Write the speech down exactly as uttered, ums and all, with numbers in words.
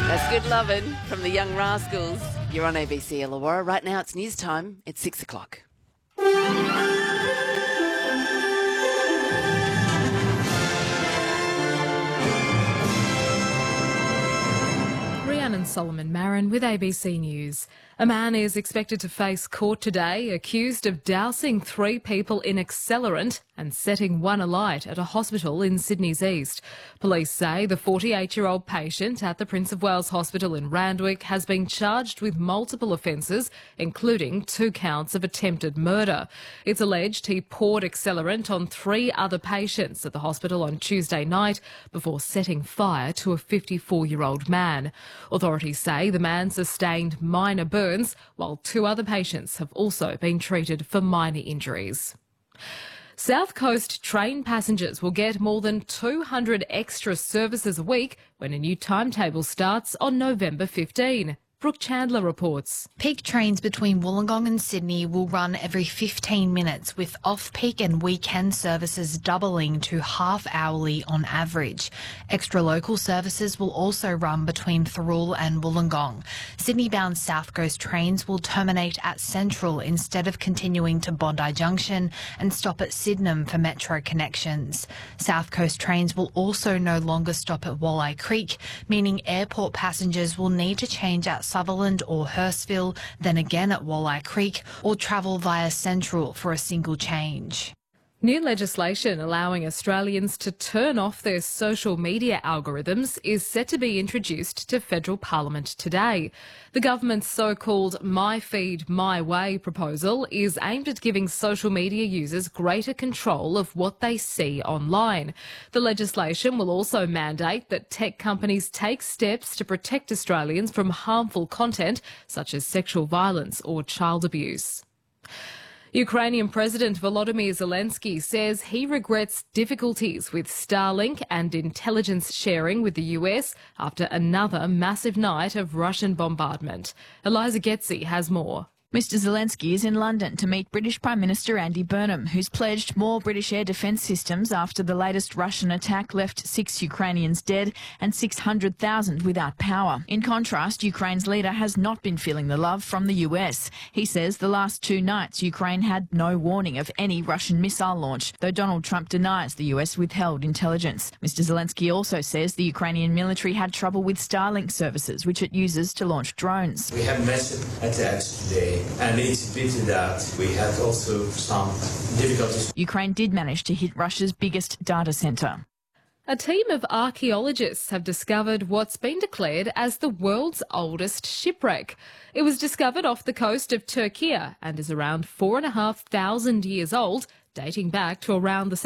That's good lovin' from the Young Rascals. You're on A B C Illawarra. Right now it's news time. It's six o'clock. Rhiannon Solomon Marin with A B C News. A man is expected to face court today accused of dousing three people in accelerant and setting one alight at a hospital in Sydney's east. Police say the forty-eight-year-old patient at the Prince of Wales Hospital in Randwick has been charged with multiple offences, including two counts of attempted murder. It's alleged he poured accelerant on three other patients at the hospital on Tuesday night before setting fire to a fifty-four-year-old man. Authorities say the man sustained minor burns, while two other patients have also been treated for minor injuries. South Coast train passengers will get more than two hundred extra services a week when a new timetable starts on November fifteenth. Brooke Chandler reports. Peak trains between Wollongong and Sydney will run every fifteen minutes, with off-peak and weekend services doubling to half-hourly on average. Extra local services will also run between Thirroul and Wollongong. Sydney-bound South Coast trains will terminate at Central instead of continuing to Bondi Junction and stop at Sydenham for metro connections. South Coast trains will also no longer stop at Walleye Creek, meaning airport passengers will need to change at Sutherland or Hurstville, then again at Walleye Creek, or travel via Central for a single change. New legislation allowing Australians to turn off their social media algorithms is set to be introduced to federal parliament today. The government's so-called My Feed, My Way proposal is aimed at giving social media users greater control of what they see online. The legislation will also mandate that tech companies take steps to protect Australians from harmful content such as sexual violence or child abuse. Ukrainian President Volodymyr Zelensky says he regrets difficulties with Starlink and intelligence sharing with the U S after another massive night of Russian bombardment. Eliza Getzi has more. Mister Zelensky is in London to meet British Prime Minister Andy Burnham, who's pledged more British air defence systems after the latest Russian attack left six Ukrainians dead and six hundred thousand without power. In contrast, Ukraine's leader has not been feeling the love from the U S. He says the last two nights Ukraine had no warning of any Russian missile launch, though Donald Trump denies the U S withheld intelligence. Mister Zelensky also says the Ukrainian military had trouble with Starlink services, which it uses to launch drones. We have massive attacks today. And it's a pity that we had also some difficulties. Ukraine did manage to hit Russia's biggest data centre. A team of archaeologists have discovered what's been declared as the world's oldest shipwreck. It was discovered off the coast of Turkey and is around four and a half thousand years old, dating back to around the